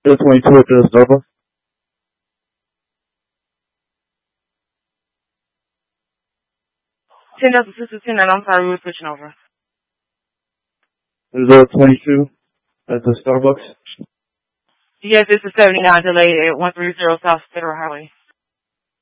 The 22 at the Starbucks. 10,610, and I'm sorry, we were switching over. The 22 at the Starbucks. Yes, it's a 79 delay at 130 South Federal Highway.